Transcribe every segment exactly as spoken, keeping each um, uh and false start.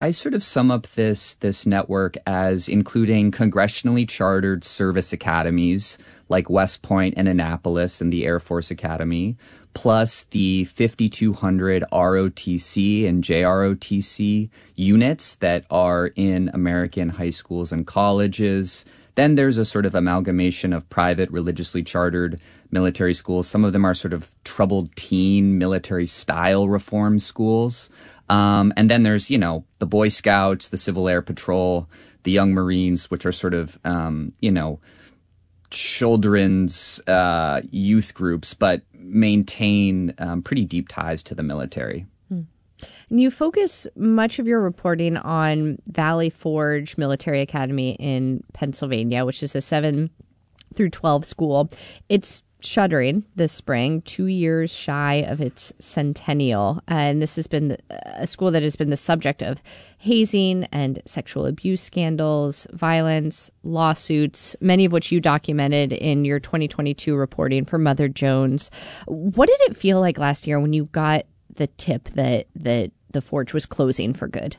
I sort of sum up this this network as including congressionally chartered service academies like West Point and Annapolis and the Air Force Academy, plus the fifty-two hundred R O T C and J R O T C units that are in American high schools and colleges. Then there's a sort of amalgamation of private, religiously chartered military schools. Some of them are sort of troubled teen military-style reform schools. Um, and then there's, you know, the Boy Scouts, the Civil Air Patrol, the Young Marines, which are sort of, um, you know, children's uh, youth groups, but maintain um, pretty deep ties to the military. And you focus much of your reporting on Valley Forge Military Academy in Pennsylvania, which is a seven through twelve school. It's shuttering this spring, two years shy of its centennial. And this has been a school that has been the subject of hazing and sexual abuse scandals, violence, lawsuits, many of which you documented in your twenty twenty-two reporting for Mother Jones. What did it feel like last year when you got the tip that that the Forge was closing for good?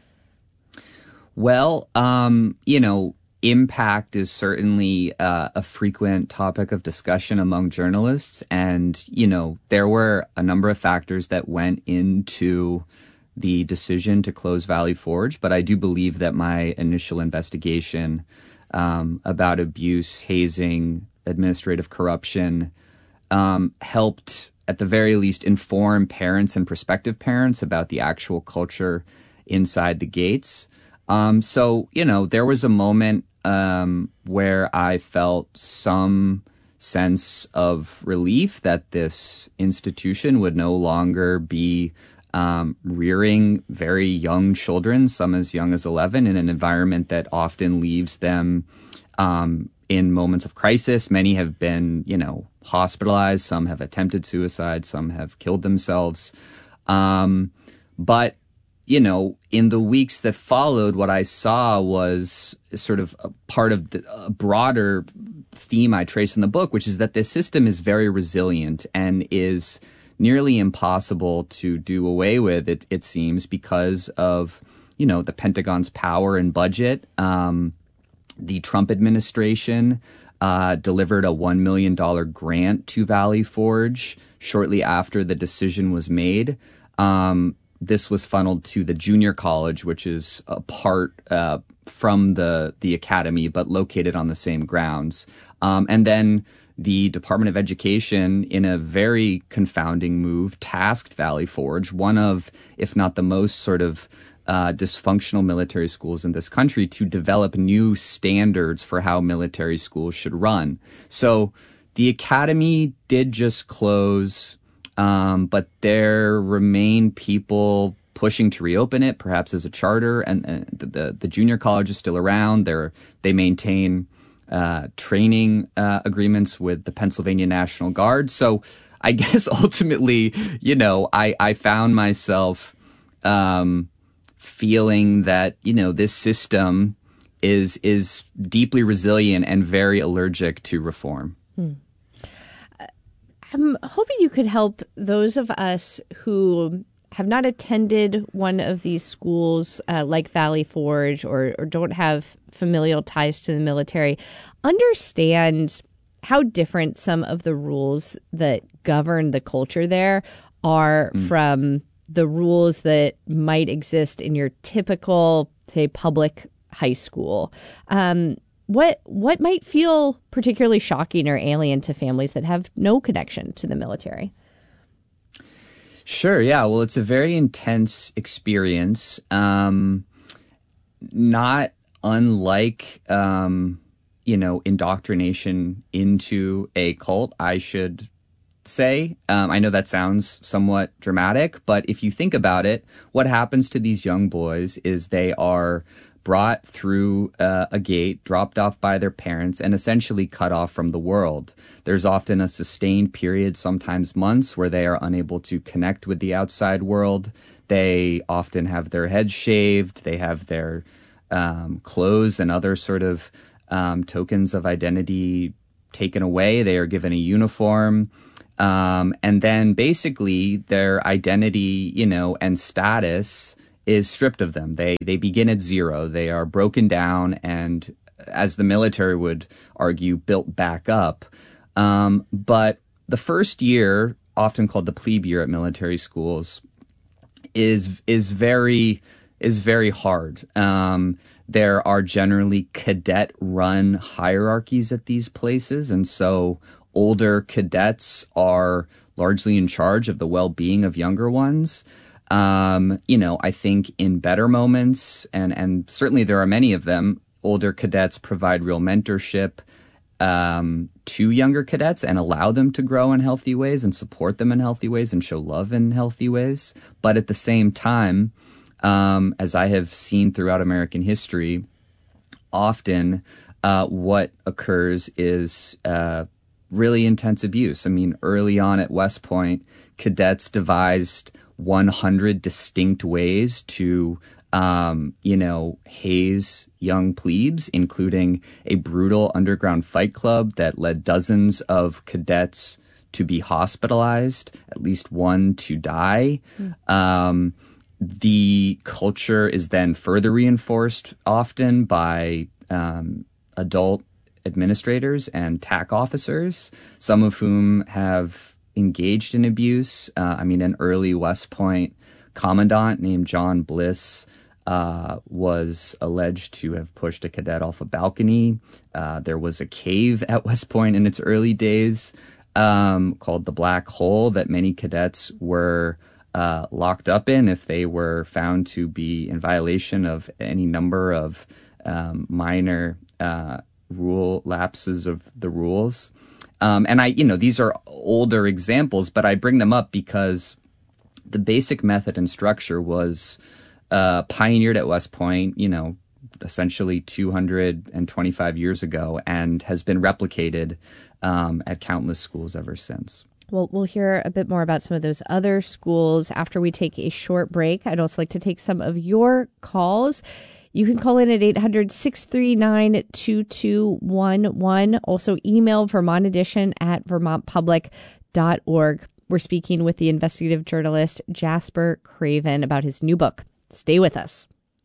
Well, um, you know, impact is certainly uh, a frequent topic of discussion among journalists. And, you know, there were a number of factors that went into the decision to close Valley Forge. But I do believe that my initial investigation um, about abuse, hazing, administrative corruption um, helped at the very least inform parents and prospective parents about the actual culture inside the gates. Um, so, you know, there was a moment um, where I felt some sense of relief that this institution would no longer be um, rearing very young children, some as young as eleven, in an environment that often leaves them um, in moments of crisis. Many have been, you know, hospitalized. Some have attempted suicide. Some have killed themselves. Um, but, you know, in the weeks that followed, what I saw was sort of a part of the a broader theme I trace in the book, which is that this system is very resilient and is nearly impossible to do away with, it, it seems, because of, you know, the Pentagon's power and budget. Um, the Trump administration uh, delivered a one million dollars grant to Valley Forge shortly after the decision was made. Um, this was funneled to the junior college, which is apart uh, from the, the academy, but located on the same grounds. Um, and then the Department of Education, in a very confounding move, tasked Valley Forge, one of, if not the most sort of uh, dysfunctional military schools in this country, to develop new standards for how military schools should run. So the academy did just close, um, but there remain people pushing to reopen it, perhaps as a charter, and, and the, the the junior college is still around. They're, they maintain uh, training uh, agreements with the Pennsylvania National Guard. So I guess ultimately, you know, I, I found myself um, feeling that, you know, this system is is deeply resilient and very allergic to reform. Hmm. I'm hoping you could help those of us who have not attended one of these schools uh, like Valley Forge or, or don't have familial ties to the military understand how different some of the rules that govern the culture there are mm. from the rules that might exist in your typical, say, public high school. Um, what what might feel particularly shocking or alien to families that have no connection to the military? Sure, yeah. Well, it's a very intense experience, um, not unlike, um, you know, indoctrination into a cult, I should say. Um, I know that sounds somewhat dramatic, but if you think about it, what happens to these young boys is they are brought through uh, a gate, dropped off by their parents, and essentially cut off from the world. There's often a sustained period, sometimes months, where they are unable to connect with the outside world. They often have their heads shaved. They have their um, clothes and other sort of um, tokens of identity taken away. They are given a uniform. Um, and then basically their identity, you know, and status is stripped of them. They they begin at zero. They are broken down and, as the military would argue, built back up. Um, but the first year, often called the plebe year at military schools, is is very is very hard. Um, there are generally cadet-run hierarchies at these places, and so older cadets are largely in charge of the well-being of younger ones. Um, you know, I think in better moments, and, and certainly there are many of them, older cadets provide real mentorship um, to younger cadets and allow them to grow in healthy ways and support them in healthy ways and show love in healthy ways. But at the same time, um, as I have seen throughout American history, often uh, what occurs is uh, really intense abuse. I mean, early on at West Point, cadets devised one hundred distinct ways to, um, you know, haze young plebes, including a brutal underground fight club that led dozens of cadets to be hospitalized, at least one to die. Mm. Um, the culture is then further reinforced often by um, adult administrators and T A C officers, some of whom have engaged in abuse. Uh, I mean, an early West Point commandant named John Bliss uh, was alleged to have pushed a cadet off a balcony. Uh, there was a cave at West Point in its early days um, called the Black Hole that many cadets were uh, locked up in if they were found to be in violation of any number of um, minor uh, rule lapses of the rules. Um, and I, you know, these are older examples, but I bring them up because the basic method and structure was uh, pioneered at West Point, you know, essentially two hundred twenty-five years ago, and has been replicated um, at countless schools ever since. Well, we'll hear a bit more about some of those other schools after we take a short break. I'd also like to take some of your calls. You can call in at eight hundred, six three nine, two two one one. Also email Vermont Edition at vermont public dot org. We're speaking with the investigative journalist Jasper Craven about his new book. Stay with us.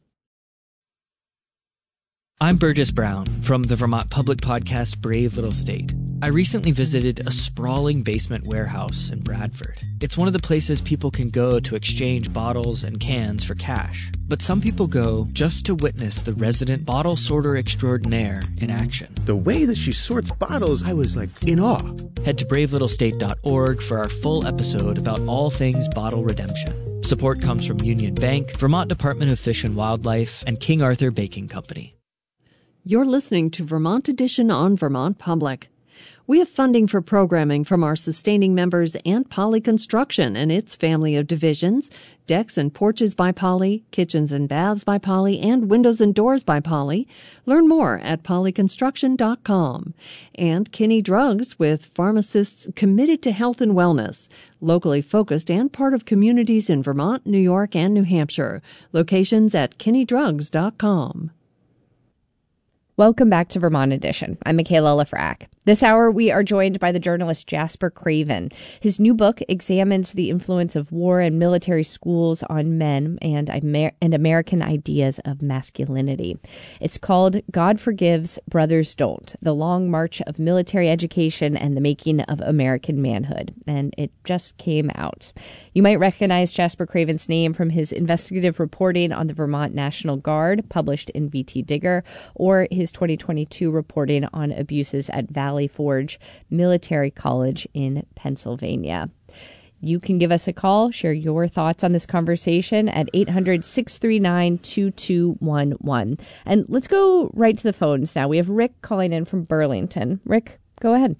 I'm Burgess Brown from the Vermont Public podcast Brave Little State. I recently visited a sprawling basement warehouse in Bradford. It's one of the places people can go to exchange bottles and cans for cash. But some people go just to witness the resident bottle sorter extraordinaire in action. The way that she sorts bottles, I was like in awe. Head to brave little state dot org for our full episode about all things bottle redemption. Support comes from Union Bank, Vermont Department of Fish and Wildlife, and King Arthur Baking Company. You're listening to Vermont Edition on Vermont Public. We have funding for programming from our sustaining members and Poly Construction and its family of divisions, Decks and Porches by Poly, Kitchens and Baths by Poly, and Windows and Doors by Poly. Learn more at poly construction dot com. And Kinney Drugs, with pharmacists committed to health and wellness, locally focused and part of communities in Vermont, New York, and New Hampshire. Locations at kinney drugs dot com. Welcome back to Vermont Edition. I'm Michaela Lafrac. This hour, we are joined by the journalist Jasper Craven. His new book examines the influence of war and military schools on men and, Amer- and American ideas of masculinity. It's called God Forgives, Brothers Don't, The Long March of Military Education and the Making of American Manhood. And it just came out. You might recognize Jasper Craven's name from his investigative reporting on the Vermont National Guard, published in V T Digger, or his twenty twenty-two reporting on abuses at Valley Forge Military College in Pennsylvania. You can give us a call, share your thoughts on this conversation at eight hundred, six three nine, two two one one. And let's go right to the phones now. We have Rick calling in from Burlington. Rick, go ahead.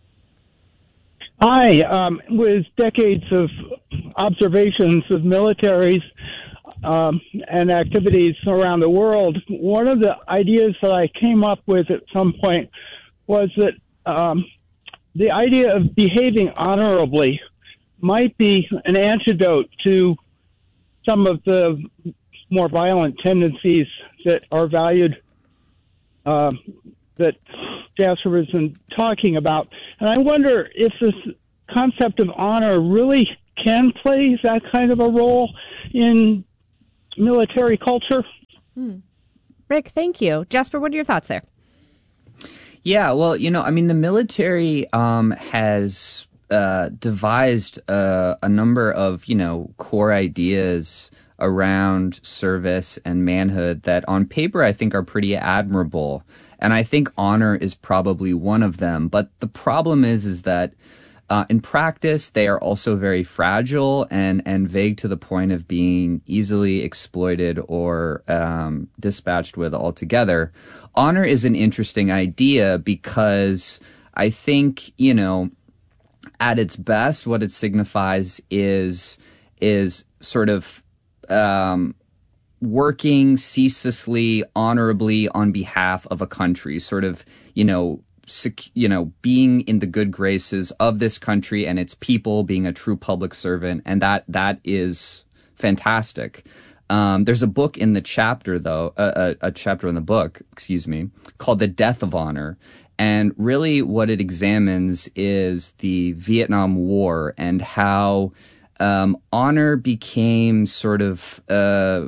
Hi. Um, with decades of observations of militaries Um, and activities around the world, one of the ideas that I came up with at some point was that um, the idea of behaving honorably might be an antidote to some of the more violent tendencies that are valued, uh, that Jasper has been talking about. And I wonder if this concept of honor really can play that kind of a role in military culture. Hmm. Rick, thank you. Jasper, what are your thoughts there? Yeah, well, you know, I mean, the military um, has uh, devised uh, a number of, you know, core ideas around service and manhood that on paper I think are pretty admirable. And I think honor is probably one of them. But the problem is, is that uh, in practice, they are also very fragile and, and vague to the point of being easily exploited or um, dispatched with altogether. Honor is an interesting idea because I think, you know, at its best, what it signifies is, is sort of um, working ceaselessly, honorably on behalf of a country, sort of, you know, sec- you know, being in the good graces of this country and its people, being a true public servant. And that that is fantastic. Um, there's a book in the chapter, though, a, a, a chapter in the book, excuse me, called The Death of Honor. And really what it examines is the Vietnam War and how um, honor became sort of uh,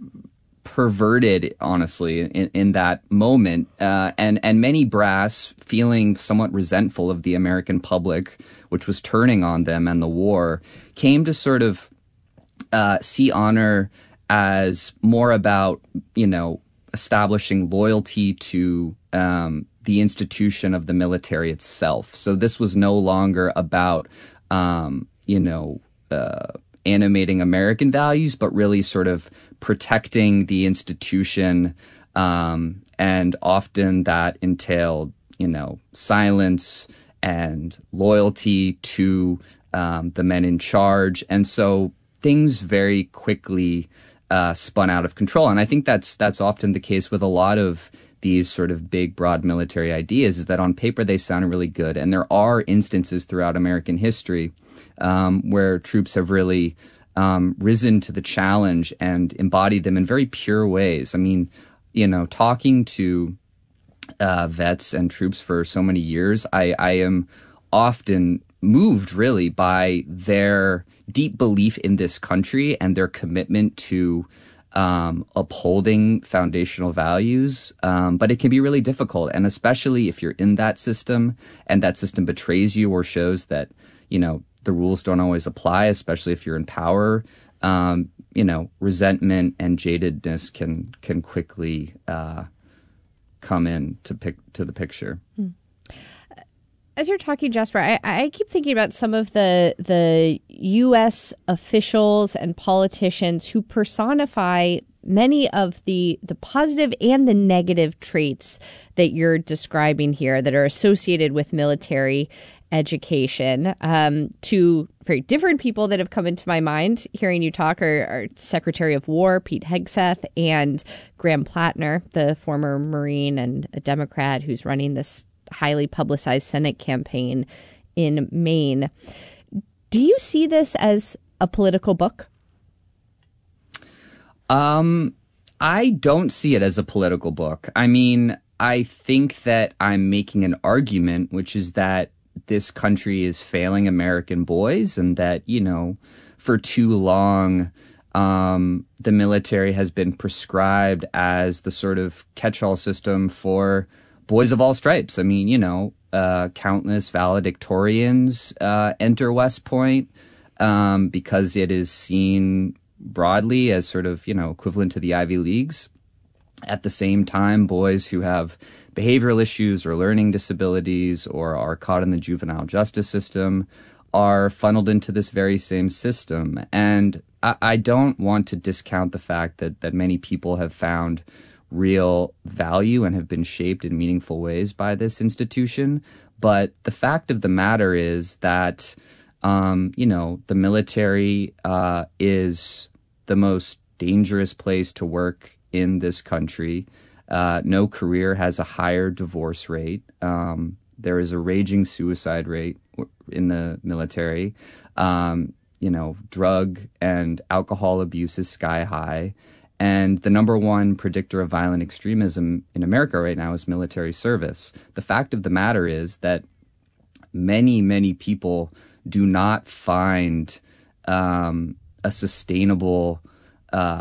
perverted, honestly, in, in that moment. Uh, and, and many brass, feeling somewhat resentful of the American public, which was turning on them and the war, came to sort of uh, see honor as more about, you know, establishing loyalty to um, the institution of the military itself. So this was no longer about, um, you know, uh, animating American values, but really sort of protecting the institution. Um, and often that entailed, you know, silence and loyalty to um, the men in charge. And so things very quickly Uh, spun out of control. And I think that's that's often the case with a lot of these sort of big, broad military ideas, is that on paper they sound really good. And there are instances throughout American history um, where troops have really um, risen to the challenge and embodied them in very pure ways. I mean, you know, talking to uh, vets and troops for so many years, I, I am often moved really by their deep belief in this country and their commitment to um, upholding foundational values. Um, but it can be really difficult. And especially if you're in that system and that system betrays you or shows that, you know, the rules don't always apply, especially if you're in power, um, you know, resentment and jadedness can, can quickly uh, come in to pick to the picture. Hmm. As you're talking, Jasper, I, I keep thinking about some of the the U S officials and politicians who personify many of the the positive and the negative traits that you're describing here that are associated with military education. Um, two very different people that have come into my mind hearing you talk are, are Secretary of War Pete Hegseth and Graham Plattner, the former Marine and a Democrat who's running this highly publicized Senate campaign in Maine. Do you see this as a political book? Um, I don't see it as a political book. I mean, I think that I'm making an argument, which is that this country is failing American boys and that, you know, for too long, um, the military has been prescribed as the sort of catch-all system for boys of all stripes. I mean, you know, uh, countless valedictorians uh, enter West Point um, because it is seen broadly as sort of, you know, equivalent to the Ivy Leagues. At the same time, boys who have behavioral issues or learning disabilities or are caught in the juvenile justice system are funneled into this very same system. And I, I don't want to discount the fact that that many people have found real value and have been shaped in meaningful ways by this institution. But the fact of the matter is that, um, you know, the military uh, is the most dangerous place to work in this country. Uh, no career has a higher divorce rate. Um, there is a raging suicide rate in the military. Um, you know, drug and alcohol abuse is sky high. And the number one predictor of violent extremism in America right now is military service. The fact of the matter is that many, many people do not find um, a sustainable uh,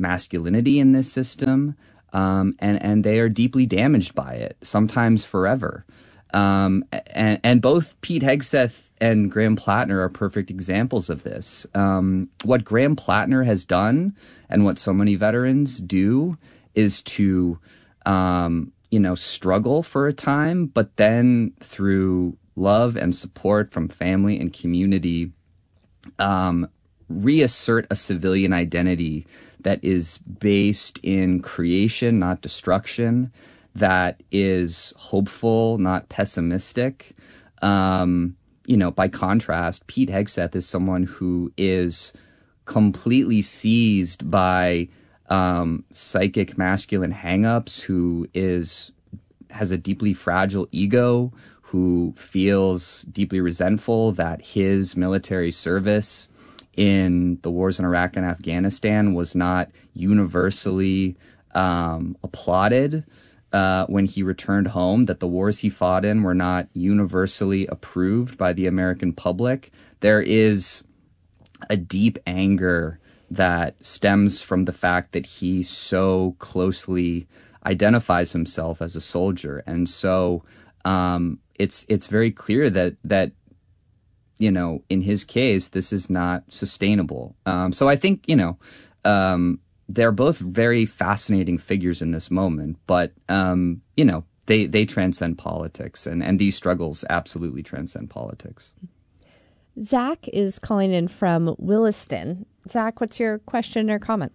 masculinity in this system, um, and, and they are deeply damaged by it, sometimes forever. Um, and, and both Pete Hegseth and Graham Plattner are perfect examples of this. Um, what Graham Plattner has done and what so many veterans do is to, um, you know, struggle for a time, but then through love and support from family and community, um, reassert a civilian identity that is based in creation, not destruction, that is hopeful, not pessimistic. Um, you know, by contrast, Pete Hegseth is someone who is completely seized by um, psychic masculine hangups, who is has a deeply fragile ego, who feels deeply resentful that his military service in the wars in Iraq and Afghanistan was not universally um, applauded uh, when he returned home, that the wars he fought in were not universally approved by the American public. There is a deep anger that stems from the fact that he so closely identifies himself as a soldier. And so um, it's it's very clear that that you know, in his case, this is not sustainable. Um, so I think, you know, um, they're both very fascinating figures in this moment, but, um, you know, they, they transcend politics, and, and these struggles absolutely transcend politics. Zach is calling in from Williston. Zach, what's your question or comment?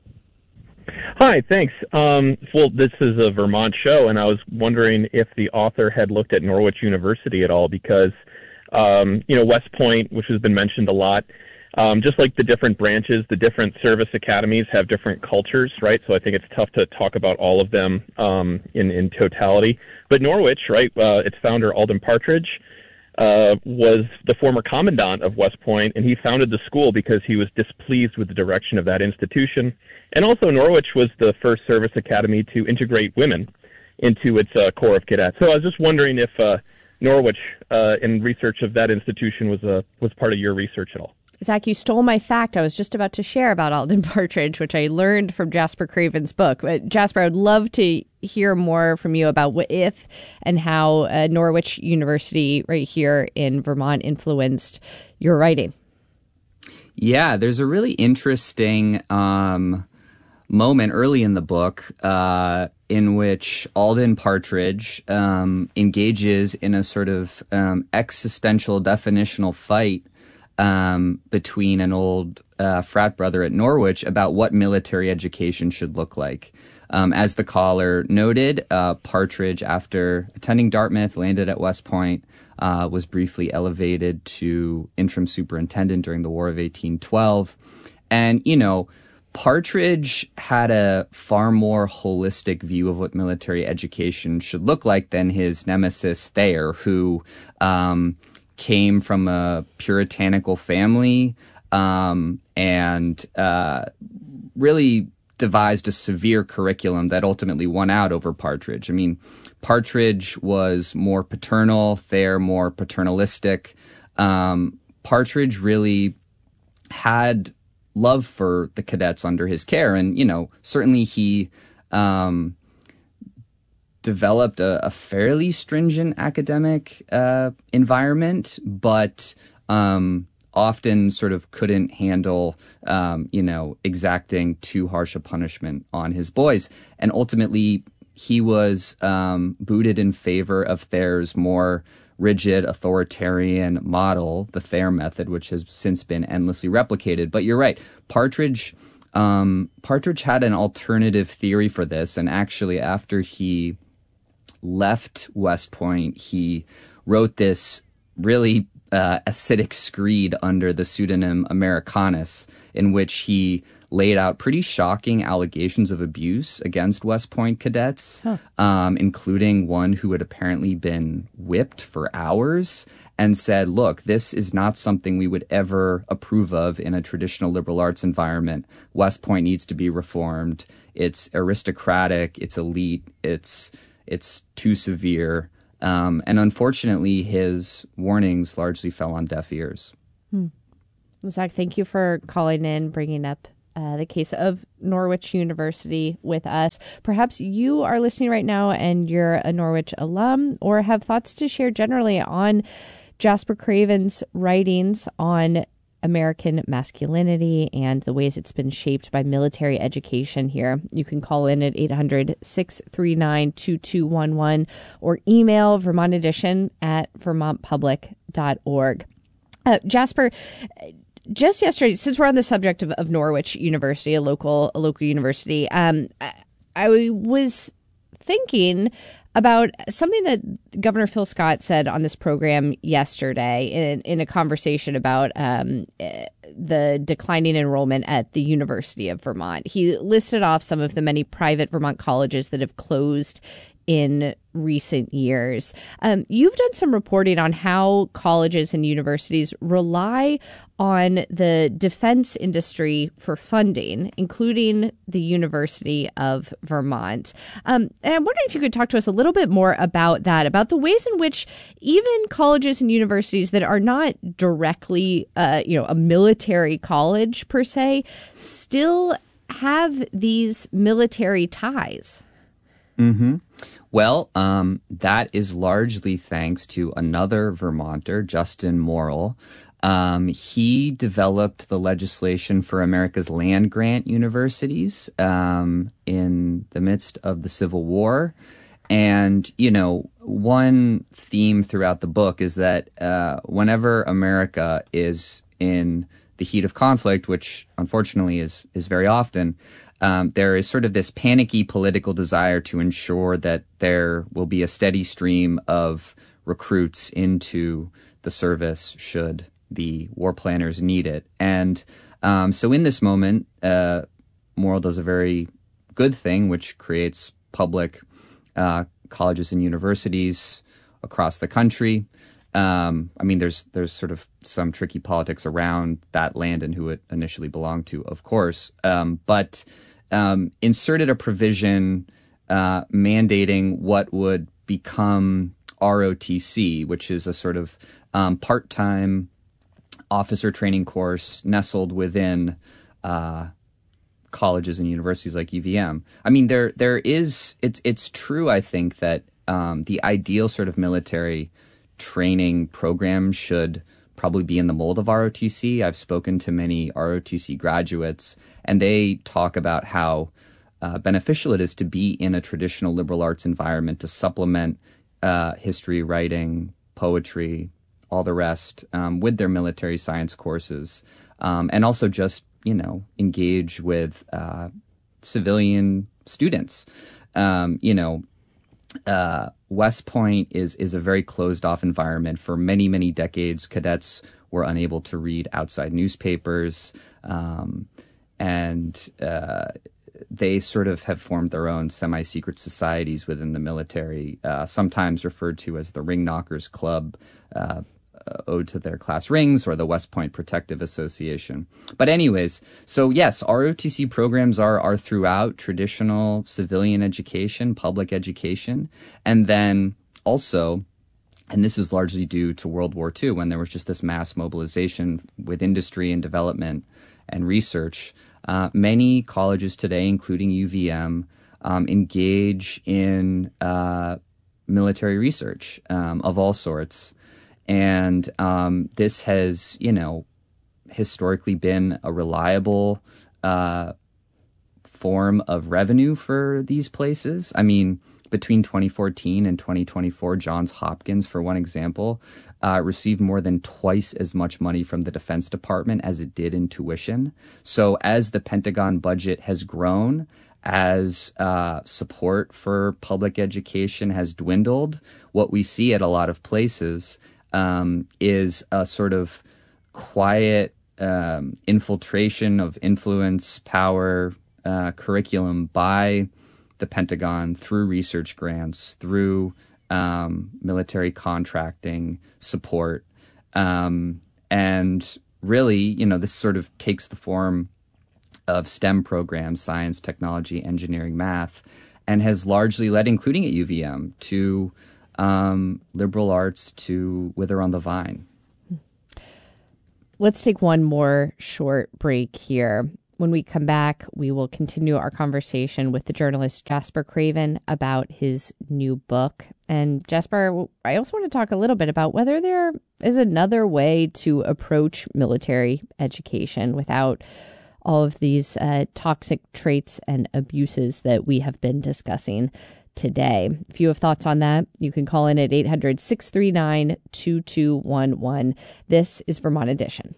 Hi, thanks. Um, well, this is a Vermont show, and I was wondering if the author had looked at Norwich University at all, because Um, you know, West Point, which has been mentioned a lot, um, just like the different branches, the different service academies have different cultures, right? So I think it's tough to talk about all of them um, in, in totality. But Norwich, right, uh, its founder, Alden Partridge, uh, was the former commandant of West Point, and he founded the school because he was displeased with the direction of that institution. And also Norwich was the first service academy to integrate women into its uh, Corps of Cadets. So I was just wondering if uh, Norwich, uh, in research of that institution, was a was part of your research at all. Zach, you stole my fact I was just about to share about Alden Partridge, which I learned from Jasper Craven's book. But Jasper, I would love to hear more from you about what if and how uh, Norwich University right here in Vermont influenced your writing. Yeah, there's a really interesting um, moment early in the book uh, in which Alden Partridge um, engages in a sort of um, existential definitional fight um, between an old uh, frat brother at Norwich about what military education should look like. Um, as the caller noted, uh, Partridge, after attending Dartmouth, landed at West Point, uh, was briefly elevated to interim superintendent during the War of eighteen twelve. And, you know, Partridge had a far more holistic view of what military education should look like than his nemesis Thayer, who um, came from a puritanical family um, and uh, really devised a severe curriculum that ultimately won out over Partridge. I mean, Partridge was more paternal, Thayer more paternalistic. Um, Partridge really had love for the cadets under his care. And, you know, certainly he um, developed a, a fairly stringent academic uh, environment, but um, often sort of couldn't handle, um, you know, exacting too harsh a punishment on his boys. And ultimately, he was um, booted in favor of Thayer's more rigid authoritarian model, the Thayer method, which has since been endlessly replicated. But you're right, Partridge um, Partridge had an alternative theory for this, and actually after he left West Point, he wrote this really uh, acidic screed under the pseudonym Americanus, in which he laid out pretty shocking allegations of abuse against West Point cadets, huh. um, including one who had apparently been whipped for hours, and said, look, this is not something we would ever approve of in a traditional liberal arts environment. West Point needs to be reformed. It's aristocratic, it's elite, it's it's too severe. Um, and unfortunately, his warnings largely fell on deaf ears. Hmm. Zach, thank you for calling in, bringing up uh, the case of Norwich University with us. Perhaps you are listening right now and you're a Norwich alum or have thoughts to share generally on Jasper Craven's writings on American masculinity and the ways it's been shaped by military education here. You can call in at eight hundred, six three nine, two two one one or email Vermont Edition at vermont public dot org. Uh, Jasper, just yesterday, since we're on the subject of, of Norwich University, a local a local university, um, I, I was thinking about something that Governor Phil Scott said on this program yesterday in, in a conversation about um, the declining enrollment at the University of Vermont. He listed off some of the many private Vermont colleges that have closed in recent years. Um, you've done some reporting on how colleges and universities rely on the defense industry for funding, including the University of Vermont. Um, and I'm wondering if you could talk to us a little bit more about that, about the ways in which even colleges and universities that are not directly, uh, you know, a military college per se, still have these military ties. Mm-hmm. Well, um, that is largely thanks to another Vermonter, Justin Morrill. Um, he developed the legislation for America's land-grant universities um, in the midst of the Civil War. And, you know, one theme throughout the book is that uh, whenever America is in the heat of conflict, which unfortunately is is very often, Um, there is sort of this panicky political desire to ensure that there will be a steady stream of recruits into the service should the war planners need it. And um, so in this moment, uh, Morrill does a very good thing, which creates public uh, colleges and universities across the country. Um, I mean, there's there's sort of some tricky politics around that land and who it initially belonged to, of course. Um, but Um, inserted a provision uh, mandating what would become R O T C, which is a sort of um, part-time officer training course nestled within uh, colleges and universities like U V M. I mean, there there is it's it's true. I think that um, the ideal sort of military training program should probably be in the mold of R O T C. I've spoken to many R O T C graduates, and they talk about how uh, beneficial it is to be in a traditional liberal arts environment to supplement uh, history, writing, poetry, all the rest um, with their military science courses, um, and also just, you know, engage with uh, civilian students. Um, you know, uh, West Point is is a very closed-off environment. For many, many decades, cadets were unable to read outside newspapers, um, and uh, they sort of have formed their own semi-secret societies within the military, uh, sometimes referred to as the Ring Knockers Club, uh, owed to their class rings, or the West Point Protective Association. But anyways, so yes, R O T C programs are are throughout traditional civilian education, public education, and then also, and this is largely due to World War Two, when there was just this mass mobilization with industry and development and research. Uh, many colleges today, including U V M, um, engage in uh, military research um, of all sorts. And um, this has, you know, historically been a reliable uh, form of revenue for these places. I mean, between twenty fourteen and twenty twenty-four, Johns Hopkins, for one example, uh, received more than twice as much money from the Defense Department as it did in tuition. So as the Pentagon budget has grown, as uh, support for public education has dwindled, what we see at a lot of places um, is a sort of quiet um, infiltration of influence, power, uh, curriculum by the Pentagon through research grants, through um, military contracting support. Um, and really, you know, this sort of takes the form of STEM programs, science, technology, engineering, math, and has largely led, including at U V M, to um, liberal arts to wither on the vine. Let's take one more short break here. When we come back, we will continue our conversation with the journalist Jasper Craven about his new book. And Jasper, I also want to talk a little bit about whether there is another way to approach military education without all of these uh, toxic traits and abuses that we have been discussing today. If you have thoughts on that, you can call in at eight hundred, six three nine, two two one one. This is Vermont Edition.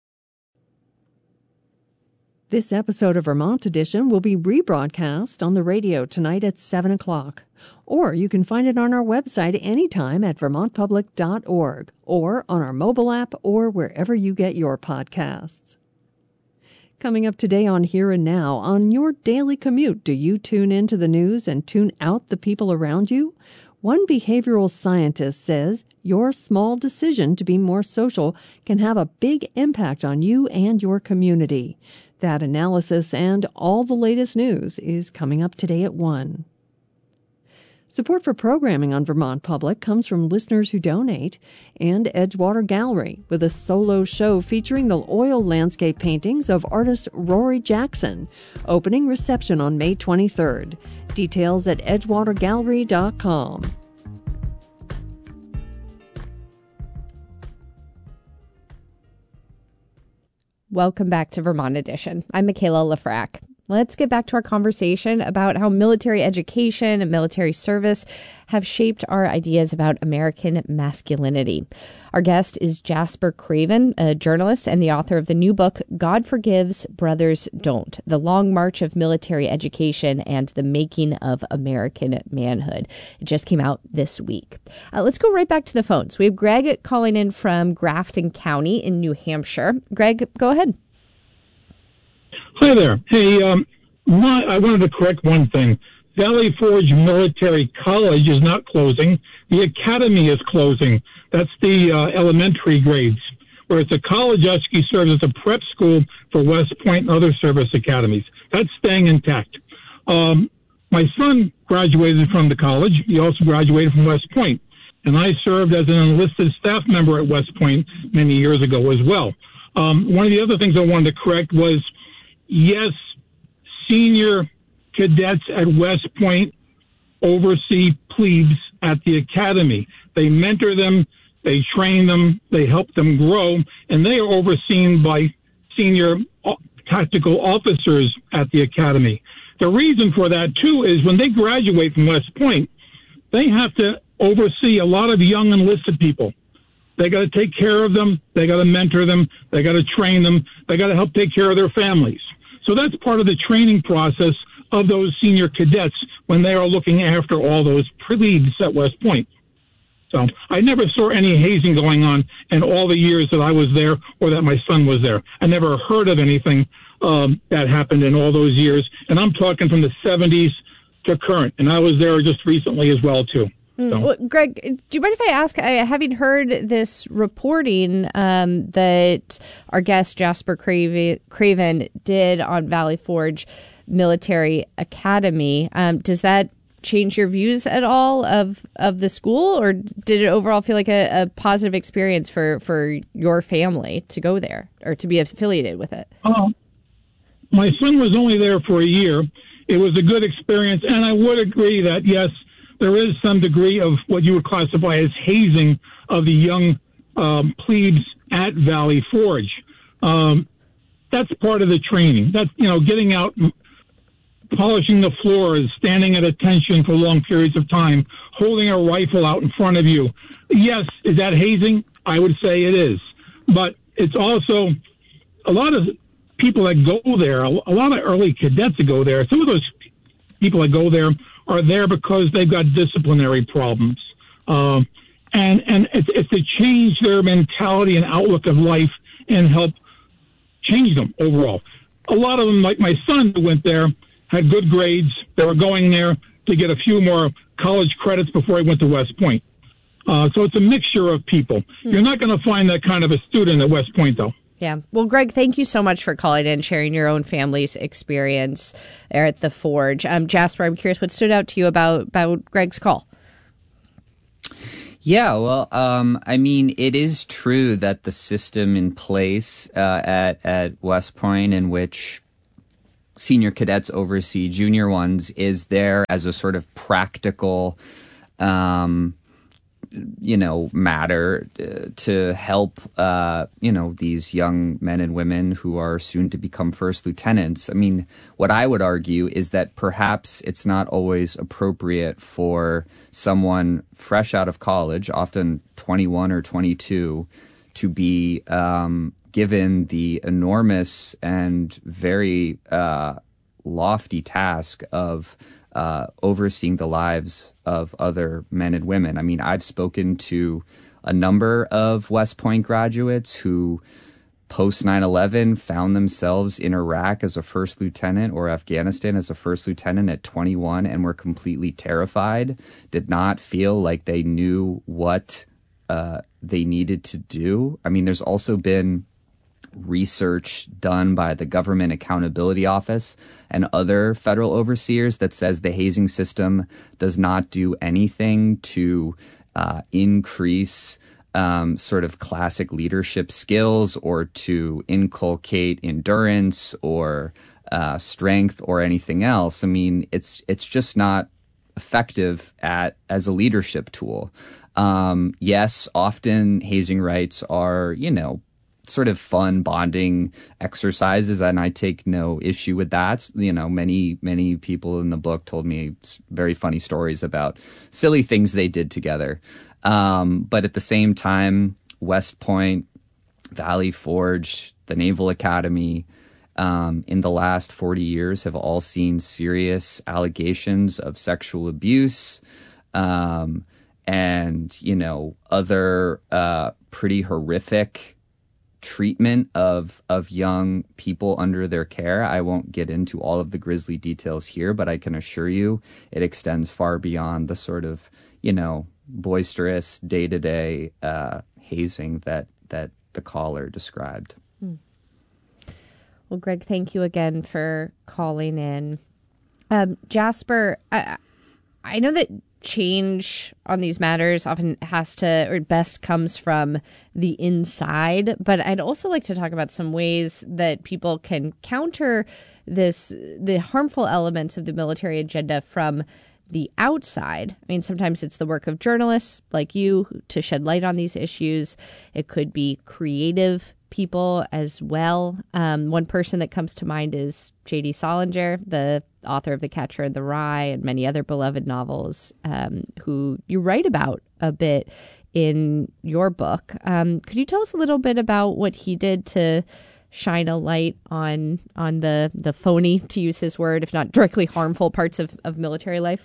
This episode of Vermont Edition will be rebroadcast on the radio tonight at seven o'clock. Or you can find it on our website anytime at vermont public dot org or on our mobile app or wherever you get your podcasts. Coming up today on Here and Now, on your daily commute, do you tune into the news and tune out the people around you? One behavioral scientist says your small decision to be more social can have a big impact on you and your community. That analysis and all the latest news is coming up today at one. Support for programming on Vermont Public comes from listeners who donate, and Edgewater Gallery, with a solo show featuring the oil landscape paintings of artist Rory Jackson. Opening reception on May twenty-third. Details at edgewater gallery dot com. Welcome back to Vermont Edition. I'm Michaela Lafrac. Let's get back to our conversation about how military education and military service have shaped our ideas about American masculinity. Our guest is Jasper Craven, a journalist and the author of the new book, God Forgives, Brothers Don't: The Long March of Military Education and the Making of American Manhood. It just came out this week. Uh, let's go right back to the phones. We have Greg calling in from Grafton County in New Hampshire. Greg, go ahead. Hi there. Hey, um, my, I wanted to correct one thing. Valley Forge Military College is not closing. The academy is closing. That's the uh, elementary grades, where it's a college actually serves as a prep school for West Point and other service academies. That's staying intact. Um, my son graduated from the college. He also graduated from West Point, and I served as an enlisted staff member at West Point many years ago as well. Um, one of the other things I wanted to correct was, yes, senior cadets at West Point oversee plebes at the academy. They mentor them, they train them, they help them grow, and they are overseen by senior tactical officers at the academy. The reason for that, too, is when they graduate from West Point, they have to oversee a lot of young enlisted people. They got to take care of them, they got to mentor them, they got to train them, they got to help take care of their families. So that's part of the training process of those senior cadets when they are looking after all those plebes at West Point. So I never saw any hazing going on in all the years that I was there or that my son was there. I never heard of anything um, that happened in all those years. And I'm talking from the seventies to current. And I was there just recently as well, too. So. Well, Greg, do you mind if I ask, uh, having heard this reporting um, that our guest Jasper Craven, Craven did on Valley Forge Military Academy, um, does that change your views at all of, of the school, or did it overall feel like a, a positive experience for, for your family to go there or to be affiliated with it? Uh, my son was only there for a year. It was a good experience, and I would agree that, yes, there is some degree of what you would classify as hazing of the young um, plebes at Valley Forge. Um, that's part of the training. That's, you know, getting out, polishing the floors, standing at attention for long periods of time, holding a rifle out in front of you. Yes, is that hazing? I would say it is. But it's also a lot of people that go there, a lot of early cadets that go there, some of those people that go there are there because they've got disciplinary problems. Um, and and it's, it's to change their mentality and outlook of life and help change them overall. A lot of them, like my son who went there, had good grades. They were going there to get a few more college credits before he went to West Point. Uh, so it's a mixture of people. Hmm. You're not going to find that kind of a student at West Point, though. Yeah. Well, Greg, thank you so much for calling in, sharing your own family's experience there at the Forge. Um, Jasper, I'm curious what stood out to you about, about Greg's call. Yeah, well, um, I mean, it is true that the system in place uh, at at West Point, in which senior cadets oversee junior ones is there as a sort of practical, um, you know, matter uh, to help, uh, you know, these young men and women who are soon to become first lieutenants. I mean, what I would argue is that perhaps it's not always appropriate for someone fresh out of college, often twenty-one or twenty-two, to be um, given the enormous and very uh, lofty task of uh, overseeing the lives of other men and women. I mean, I've spoken to a number of West Point graduates who post nine eleven found themselves in Iraq as a first lieutenant or Afghanistan as a first lieutenant at twenty-one and were completely terrified, did not feel like they knew what uh, they needed to do. I mean, there's also been research done by the Government Accountability Office and other federal overseers that says the hazing system does not do anything to uh, increase um, sort of classic leadership skills or to inculcate endurance or uh, strength or anything else. I mean, it's it's just not effective at as a leadership tool. Um, yes, often hazing rights are, you know, sort of fun bonding exercises, and I take no issue with that. You know, many, many people in the book told me very funny stories about silly things they did together. Um, but at the same time, West Point, Valley Forge, the Naval Academy, um, in the last forty years have all seen serious allegations of sexual abuse, um, and, you know, other uh, pretty horrific treatment of of young people under their care. I won't get into all of the grisly details here, but I can assure you it extends far beyond the sort of, you know, boisterous day-to-day uh, hazing that that the caller described. Hmm. Well, Greg, thank you again for calling in. Um, Jasper, I, I know that change on these matters often has to, or best comes from the inside, but I'd also like to talk about some ways that people can counter this, the harmful elements of the military agenda from the outside. I mean, sometimes it's the work of journalists like you to shed light on these issues. It could be creative people as well. Um, one person that comes to mind is J D Salinger, the author of The Catcher in the Rye and many other beloved novels, um, who you write about a bit in your book. Um, could you tell us a little bit about what he did to shine a light on on the, the phony, to use his word, if not directly harmful parts of, of military life?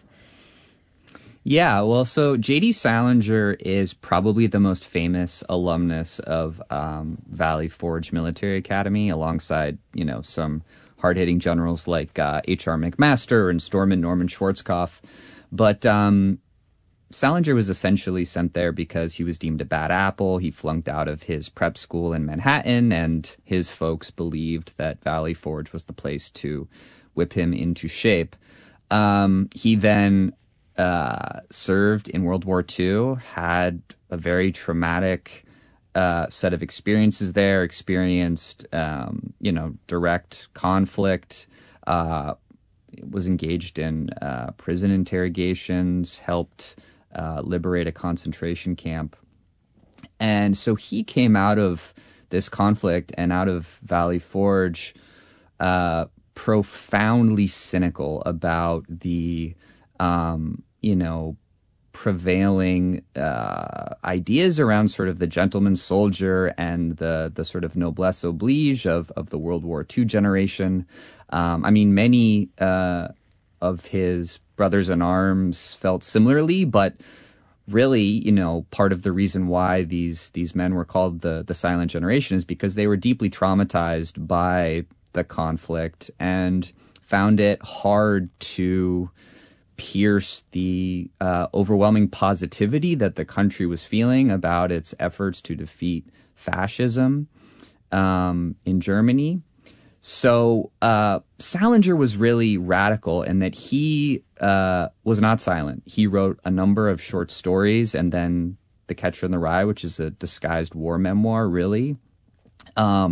Yeah, well, so J D Salinger is probably the most famous alumnus of um, Valley Forge Military Academy, alongside, you know, some hard-hitting generals like uh, H R McMaster and Storeman Norman Schwarzkopf. But um, Salinger was essentially sent there because he was deemed a bad apple. He flunked out of his prep school in Manhattan, and his folks believed that Valley Forge was the place to whip him into shape. Um, he then uh, served in World War Two, had a very traumatic uh, set of experiences there, experienced, um, you know, direct conflict, uh, was engaged in uh, prison interrogations, helped uh, liberate a concentration camp. And so he came out of this conflict and out of Valley Forge uh, profoundly cynical about the, um, you know, prevailing uh, ideas around sort of the gentleman soldier and the the sort of noblesse oblige of, of the World War Two generation. Um, I mean, many uh, of his brothers in arms felt similarly, but really, you know, part of the reason why these these men were called the the silent generation is because they were deeply traumatized by the conflict and found it hard to pierce the uh, overwhelming positivity that the country was feeling about its efforts to defeat fascism um, in Germany. So uh, Salinger was really radical in that he uh, was not silent. He wrote a number of short stories, and then The Catcher in the Rye, which is a disguised war memoir, really, um,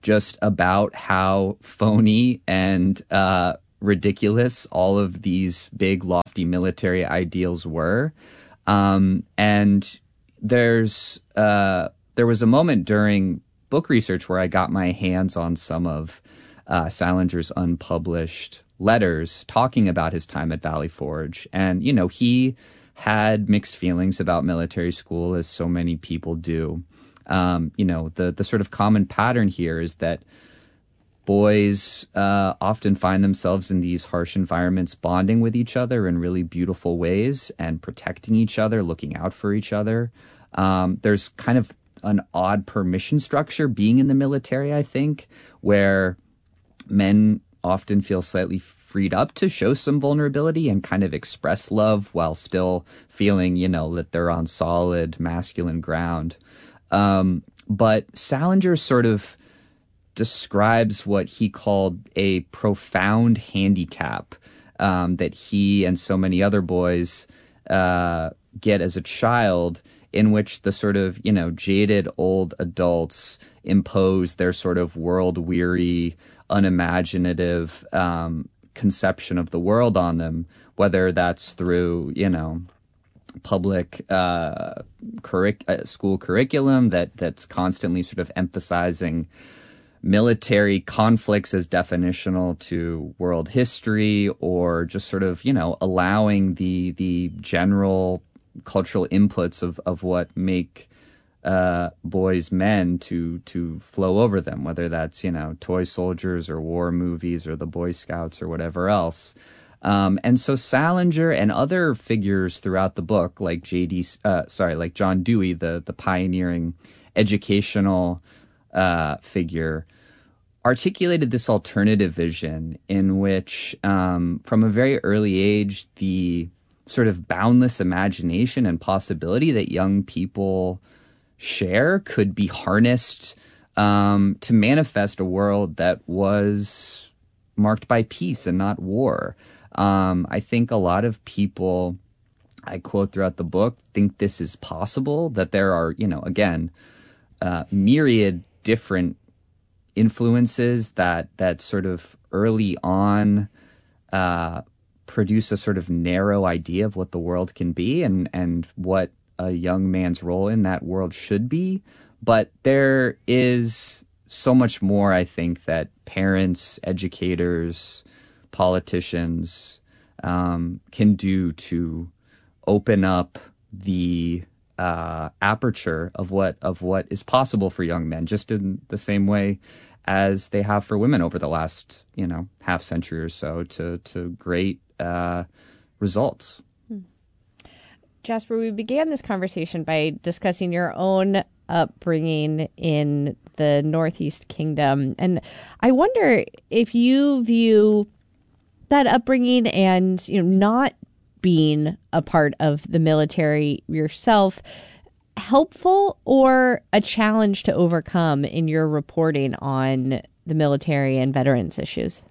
just about how phony and uh, ridiculous all of these big, lofty military ideals were. Um, and there's uh, there was a moment during book research where I got my hands on some of uh, Salinger's unpublished letters talking about his time at Valley Forge. And, you know, he had mixed feelings about military school, as so many people do. Um, you know, the, the sort of common pattern here is that boys uh, often find themselves in these harsh environments bonding with each other in really beautiful ways and protecting each other, looking out for each other. Um, there's kind of an odd permission structure being in the military, I think, where men often feel slightly freed up to show some vulnerability and kind of express love while still feeling, you know, that they're on solid masculine ground. Um, but Salinger sort of describes what he called a profound handicap um, that he and so many other boys uh, get as a child, in which the sort of, you know, jaded old adults impose their sort of world-weary, unimaginative um, conception of the world on them, whether that's through, you know, public uh, curric- uh, school curriculum that that's constantly sort of emphasizing military conflicts as definitional to world history, or just sort of, you know, allowing the the general cultural inputs of, of what make uh, boys men to to flow over them, whether that's, you know, toy soldiers or war movies or the Boy Scouts or whatever else. Um, and so Salinger and other figures throughout the book, like J D, uh, sorry, like John Dewey, the the pioneering educational uh, figure, articulated this alternative vision in which, um, from a very early age, the sort of boundless imagination and possibility that young people share could be harnessed um, to manifest a world that was marked by peace and not war. Um, I think a lot of people, I quote throughout the book, think this is possible, that there are, you know, again, uh, myriad different influences that that sort of early on uh, produce a sort of narrow idea of what the world can be and, and what a young man's role in that world should be. But there is so much more, I think, that parents, educators, politicians um, can do to open up the uh, aperture of what of what is possible for young men, just in the same way as they have for women over the last, you know, half century or so, to to great uh, results. Hmm. Jasper, we began this conversation by discussing your own upbringing in the Northeast Kingdom, and I wonder if you view that upbringing and, you know, not being a part of the military yourself helpful or a challenge to overcome in your reporting on the military and veterans issues?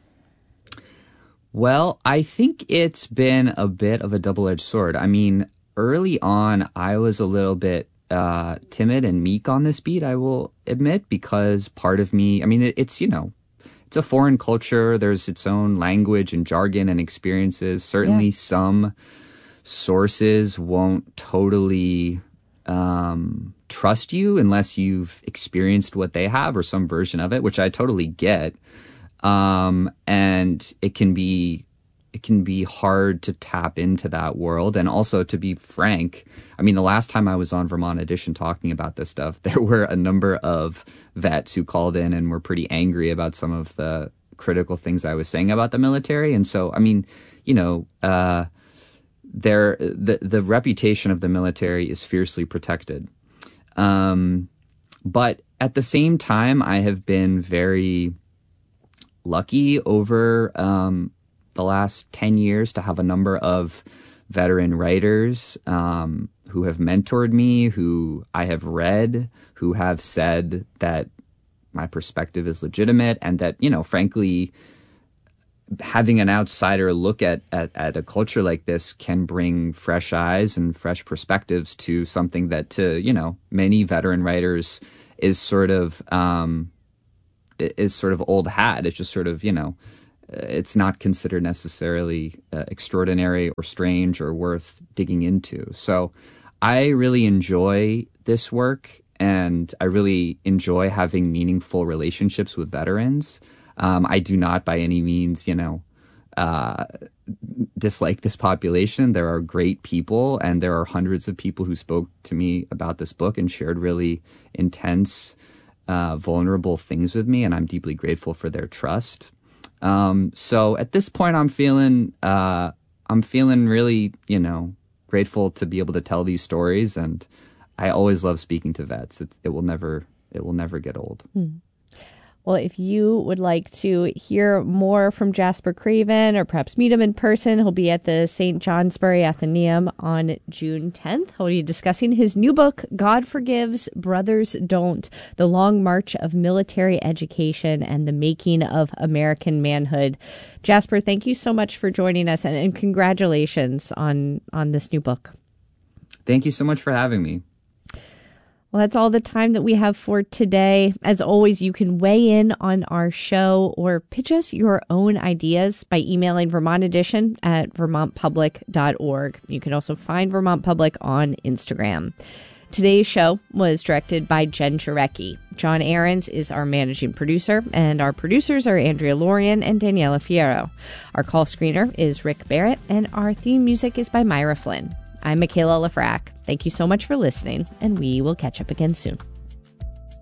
Well, I think it's been a bit of a double-edged sword. I mean, early on, I was a little bit uh, timid and meek on this beat, I will admit, because part of me, I mean, it, it's, you know, it's a foreign culture. There's its own language and jargon and experiences. Certainly yeah. Some sources won't totally um, trust you unless you've experienced what they have or some version of it, which I totally get. Um, and it can be, it can be hard to tap into that world. And also, to be frank, I mean, the last time I was on Vermont Edition talking about this stuff, there were a number of vets who called in and were pretty angry about some of the critical things I was saying about the military. And so, I mean, you know, uh, there, the, the reputation of the military is fiercely protected. Um, but at the same time, I have been very lucky over um, the last ten years to have a number of veteran writers um, who have mentored me, who I have read, who have said that my perspective is legitimate and that, you know, frankly, having an outsider look at, at, at a culture like this can bring fresh eyes and fresh perspectives to something that, to, you know, many veteran writers is sort of, um, is sort of old hat. It's just sort of, you know, it's not considered necessarily uh, extraordinary or strange or worth digging into. So I really enjoy this work, and I really enjoy having meaningful relationships with veterans. Um, I do not by any means, you know, uh, dislike this population. There are great people, and there are hundreds of people who spoke to me about this book and shared really intense, uh, vulnerable things with me, and I'm deeply grateful for their trust. Um, so at this point, I'm feeling, uh, I'm feeling really, you know, grateful to be able to tell these stories, and I always love speaking to vets. It, it will never, it will never get old. Hmm. Well, if you would like to hear more from Jasper Craven or perhaps meet him in person, he'll be at the Saint Johnsbury Athenaeum on June tenth. He'll be discussing his new book, God Forgives, Brothers Don't, The Long March of Military Education and the Making of American Manhood. Jasper, thank you so much for joining us, and, and congratulations on, on this new book. Thank you so much for having me. Well, that's all the time that we have for today. As always, you can weigh in on our show or pitch us your own ideas by emailing Vermont Edition at vermont public dot org. You can also find Vermont Public on Instagram. Today's show was directed by Jen Jarecki. John Ahrens is our managing producer, and our producers are Andrea Lorian and Daniela Fierro. Our call screener is Rick Barrett, and our theme music is by Myra Flynn. I'm Michaela Lafrac. Thank you so much for listening, and we will catch up again soon.